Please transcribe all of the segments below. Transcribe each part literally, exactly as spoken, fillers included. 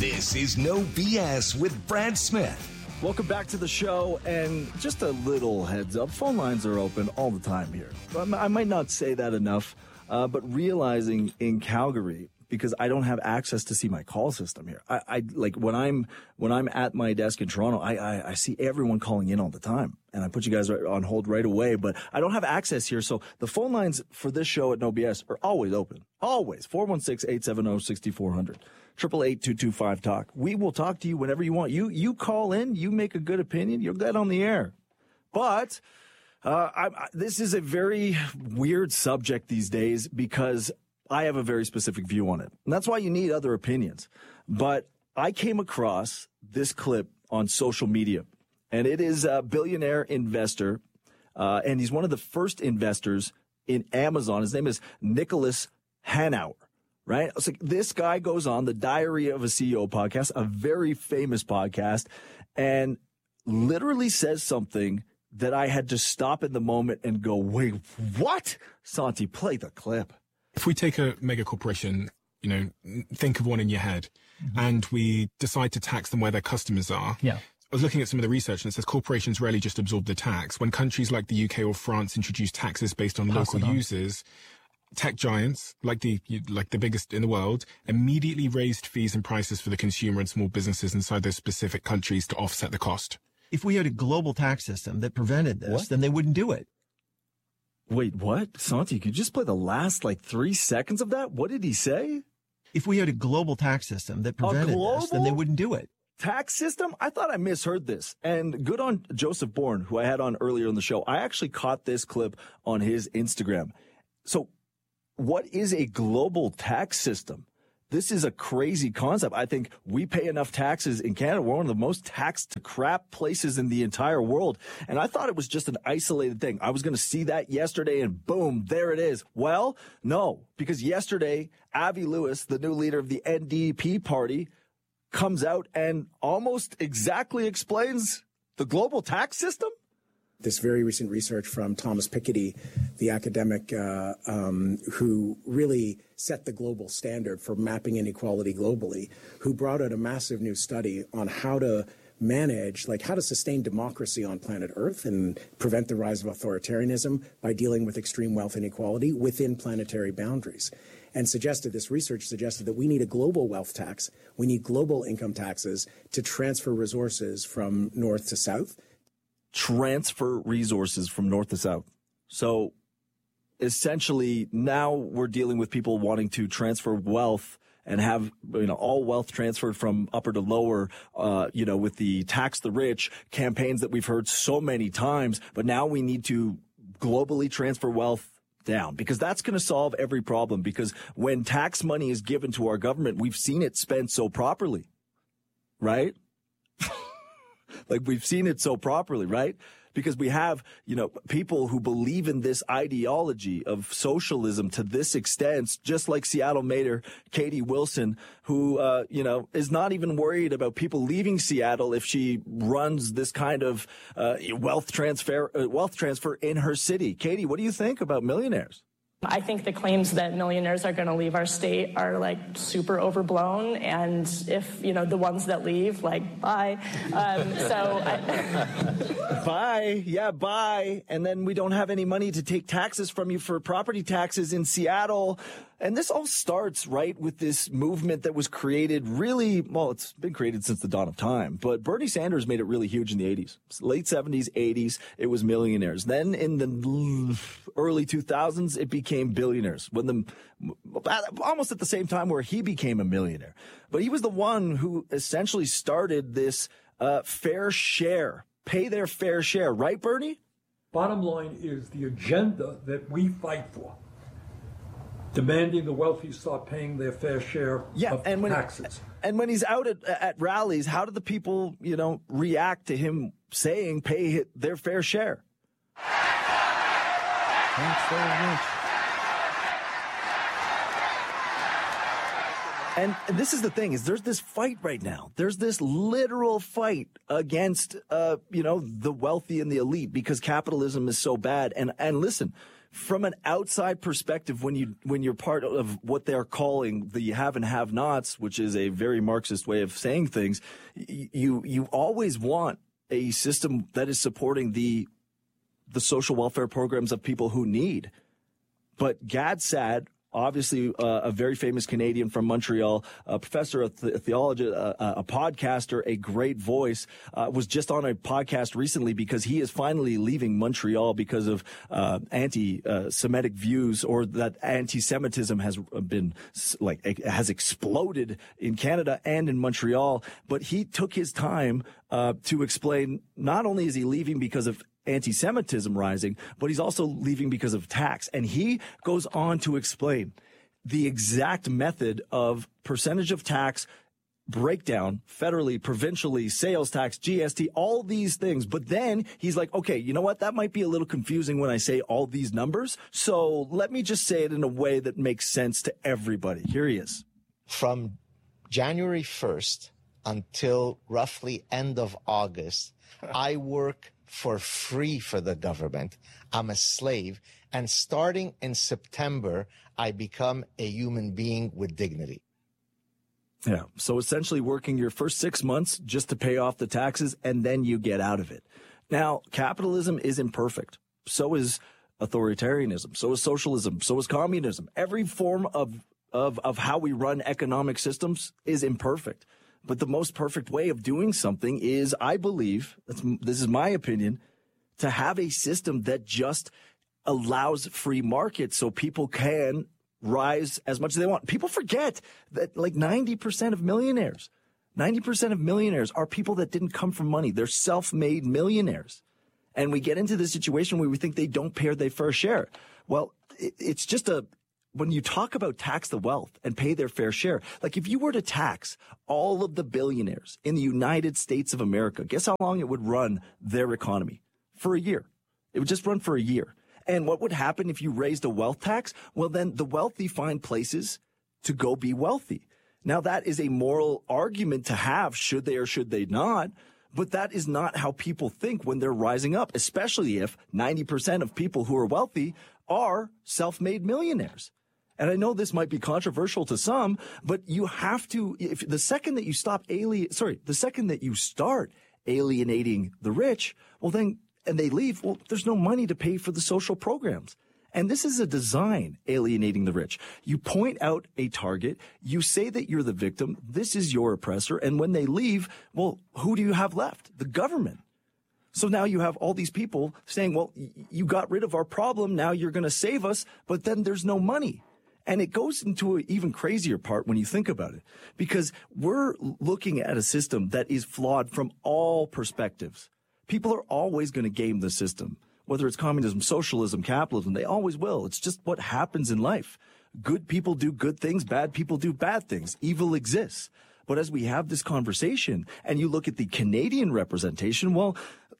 This is No B S with Brad Smith. Welcome back to the show, and just a little heads up, phone lines are open all the time here. I might not say that enough, uh, but realizing in Calgary, because I don't have access to see my call system here. I, I like when I'm when I'm at my desk in Toronto, I, I I see everyone calling in all the time, and I put you guys on hold right away. But I don't have access here, so the phone lines for this show at No B S are always open, always. four one six, eight seven zero, six four zero zero. Triple eight two two five talk. We will talk to you whenever you want. You you call in, you make a good opinion, you'll get on the air. But uh, I, I, this is a very weird subject these days because I have a very specific view on it. And that's why you need other opinions. But I came across this clip on social media, and it is a billionaire investor, uh, and he's one of the first investors in Amazon. His name is Nicholas Hanauer. Right? It's like this guy goes on the Diary of a C E O podcast, a very famous podcast, and literally says something that I had to stop in the moment and go, wait, what? Santi, play the clip. If we take a mega corporation, you know, think of one in your head, mm-hmm. and we decide to tax them where their customers are. Yeah. I was looking at some of the research, and it says corporations rarely just absorb the tax. When countries like the U K or France introduce taxes based on Pass local users, tech giants, like the like the biggest in the world, immediately raised fees and prices for the consumer and small businesses inside those specific countries to offset the cost. If we had a global tax system that prevented this, what? then they wouldn't do it. Wait, what? Santi, could you just play the last, like, three seconds of that? What did he say? If we had a global tax system that prevented this, then they wouldn't do it. Tax system? I thought I misheard this. And good on Joseph Bourne, who I had on earlier in the show. I actually caught this clip on his Instagram. So what is a global tax system? This is a crazy concept. I think we pay enough taxes in Canada. We're one of the most taxed to crap places in the entire world. And I thought it was just an isolated thing. I was going to see that yesterday and boom, there it is. Well, no, because yesterday, Avi Lewis, the new leader of the N D P party, comes out and almost exactly explains the global tax system. This very recent research from Thomas Piketty, the academic uh, um, who really set the global standard for mapping inequality globally, who brought out a massive new study on how to manage, like how to sustain democracy on planet Earth and prevent the rise of authoritarianism by dealing with extreme wealth inequality within planetary boundaries. And suggested, this research suggested that we need a global wealth tax. We need global income taxes to transfer resources from north to south. Transfer resources from north to south. So essentially now we're dealing with people wanting to transfer wealth and have, you know, all wealth transferred from upper to lower, uh, you know, with the tax the rich campaigns that we've heard so many times. But now we need to globally transfer wealth down, because that's going to solve every problem. Because when tax money is given to our government, we've seen it spent so properly, right? Like we've seen it so properly, right? Because we have, you know, people who believe in this ideology of socialism to this extent, just like Seattle Mayor Katie Wilson, who, uh, you know, is not even worried about people leaving Seattle if she runs this kind of uh, wealth transfer, uh, wealth transfer in her city. Katie, what do you think about millionaires? I think the claims that millionaires are going to leave our state are like super overblown, and if you know the ones that leave, like bye. Um, so, I... bye, yeah, bye, and then we don't have any money to take taxes from you for property taxes in Seattle. And this all starts, right, with this movement that was created really, well, it's been created since the dawn of time, but Bernie Sanders made it really huge in the eighties. Late seventies, eighties, it was millionaires. Then in the early two thousands, it became billionaires. When the almost at the same time where he became a millionaire. But he was the one who essentially started this uh, fair share, pay their fair share, right, Bernie? Bottom line is the agenda that we fight for. Demanding the wealthy start paying their fair share yeah, of and when, taxes. And when he's out at, at rallies, how do the people, you know, react to him saying pay their fair share? Thanks very much. And this is the thing, is there's this fight right now. There's this literal fight against, uh, you know, the wealthy and the elite because capitalism is so bad. And, and listen, from an outside perspective, when you when you're part of what they're calling the have and have-nots, which is a very Marxist way of saying things, you you always want a system that is supporting the the social welfare programs of people who need. But Gad Saad, obviously uh, a very famous Canadian from Montreal, a professor of th- theology, uh, a podcaster, a great voice, uh, was just on a podcast recently because he is finally leaving Montreal because of uh, anti-Semitic views, or that anti-Semitism has been like has exploded in Canada and in Montreal. But he took his time uh, to explain not only is he leaving because of anti-Semitism rising, but he's also leaving because of tax. And he goes on to explain the exact method of percentage of tax breakdown, federally, provincially, sales tax, G S T, all these things. But then he's like, okay, you know what? That might be a little confusing when I say all these numbers. So let me just say it in a way that makes sense to everybody. Here he is. From January first until roughly end of August, I work for free for the government. I'm a slave. And starting in September, I become a human being with dignity. Yeah. So essentially working your first six months just to pay off the taxes, and then you get out of it. Now, capitalism is imperfect. So is authoritarianism. So is socialism. So is communism. Every form of, of, of how we run economic systems is imperfect. But the most perfect way of doing something is, I believe, that's, this is my opinion, to have a system that just allows free market so people can rise as much as they want. People forget that like ninety percent of millionaires, ninety percent of millionaires are people that didn't come from money. They're self-made millionaires. And we get into this situation where we think they don't pay their fair share. Well, it, it's just a... When you talk about tax the wealth and pay their fair share, like if you were to tax all of the billionaires in the United States of America, guess how long it would run their economy? For a year. It would just run for a year. And what would happen if you raised a wealth tax? Well, then the wealthy find places to go be wealthy. Now, that is a moral argument to have, should they or should they not? But that is not how people think when they're rising up, especially if ninety percent of people who are wealthy are self-made millionaires. And I know this might be controversial to some, but you have to, if the second that you stop alien, sorry, the second that you start alienating the rich, well then, and they leave, well, there's no money to pay for the social programs. And this is a design, alienating the rich. You point out a target, you say that you're the victim, this is your oppressor, and when they leave, well, who do you have left? The government. So now you have all these people saying, well, you got rid of our problem, now you're going to save us, but then there's no money. And it goes into an even crazier part when you think about it, because we're looking at a system that is flawed from all perspectives. People are always going to game the system, whether it's communism, socialism, capitalism. They always will. It's just what happens in life. Good people do good things. Bad people do bad things. Evil exists. But as we have this conversation and you look at the Canadian representation, well,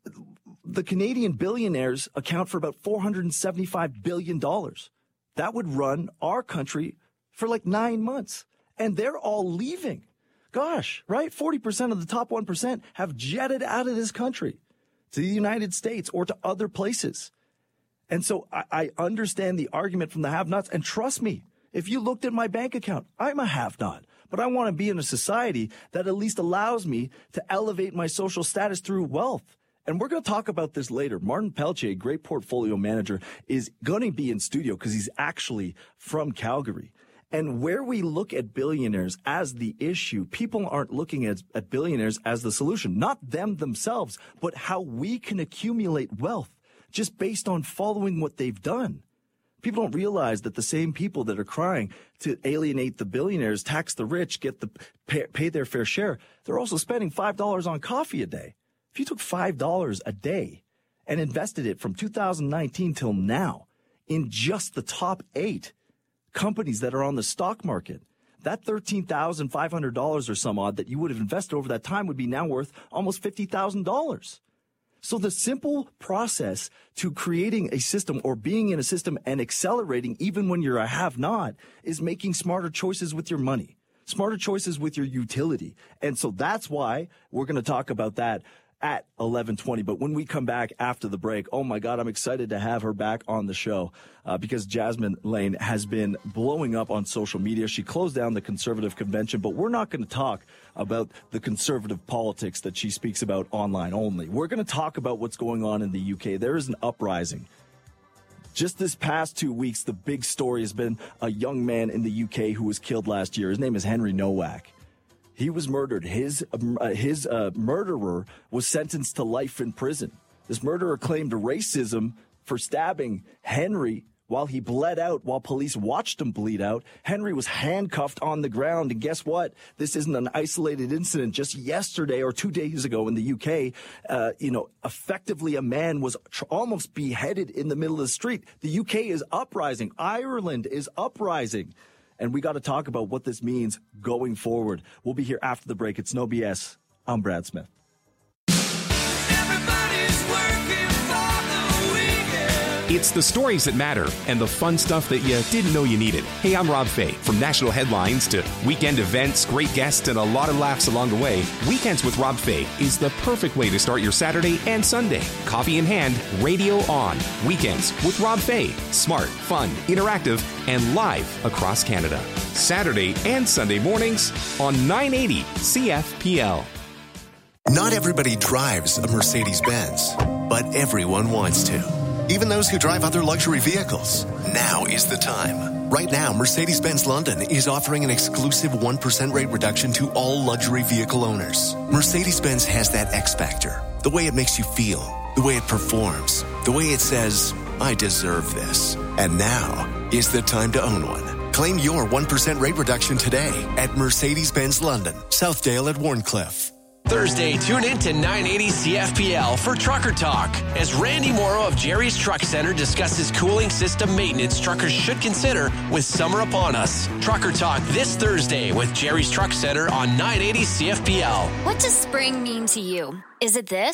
the Canadian billionaires account for about four hundred seventy-five billion dollars. That would run our country for like nine months. And they're all leaving. Gosh, right? forty percent of the top one percent have jetted out of this country to the United States or to other places. And so I, I understand the argument from the have-nots. And trust me, if you looked at my bank account, I'm a have-not. But I want to be in a society that at least allows me to elevate my social status through wealth. And we're going to talk about this later. Martin Pelletier, great portfolio manager, is going to be in studio because he's actually from Calgary. And where we look at billionaires as the issue, people aren't looking at, at billionaires as the solution. Not them themselves, but how we can accumulate wealth just based on following what they've done. People don't realize that the same people that are crying to alienate the billionaires, tax the rich, get the pay, pay their fair share, they're also spending five dollars on coffee a day. If you took five dollars a day and invested it from two thousand nineteen till now in just the top eight companies that are on the stock market, that thirteen thousand five hundred dollars or some odd that you would have invested over that time would be now worth almost fifty thousand dollars. So the simple process to creating a system or being in a system and accelerating even when you're a have-not is making smarter choices with your money, smarter choices with your utility. And so that's why we're going to talk about that at eleven twenty. But when we come back after the break, oh my God, I'm excited to have her back on the show uh, because Jasmine Lane has been blowing up on social media. She closed down the Conservative Convention, but we're not going to talk about the conservative politics that she speaks about online only. We're going to talk about what's going on in the U K. There is an uprising. Just this past two weeks, the big story has been a young man in the U K who was killed last year. His name is Henry Nowak. He was murdered. His uh, his uh, murderer was sentenced to life in prison. This murderer claimed racism for stabbing Henry while he bled out, while police watched him bleed out. Henry was handcuffed on the ground. And guess what? This isn't an isolated incident. Just yesterday or two days ago in the U K, uh, you know, effectively a man was tr- almost beheaded in the middle of the street. The U K is uprising. Ireland is uprising. And we got to talk about what this means going forward. We'll be here after the break. It's No B S. I'm Brad Smith. It's the stories that matter and the fun stuff that you didn't know you needed. Hey, I'm Rob Fay. From national headlines to weekend events, great guests, and a lot of laughs along the way, Weekends with Rob Fay is the perfect way to start your Saturday and Sunday. Coffee in hand, radio on. Weekends with Rob Fay. Smart, fun, interactive, and live across Canada. Saturday and Sunday mornings on nine eighty C F P L. Not everybody drives a Mercedes-Benz, but everyone wants to. Even those who drive other luxury vehicles. Now is the time. Right now, Mercedes-Benz London is offering an exclusive one percent rate reduction to all luxury vehicle owners. Mercedes-Benz has that X factor. The way it makes you feel. The way it performs. The way it says, I deserve this. And now is the time to own one. Claim your one percent rate reduction today at Mercedes-Benz London, Southdale at Warncliffe. Thursday, tune in to nine eighty C F P L for Trucker Talk as Randy Morrow of Jerry's Truck Center discusses cooling system maintenance truckers should consider with summer upon us. Trucker Talk this Thursday with Jerry's Truck Center on nine eighty C F P L. What does spring mean to you? Is it this?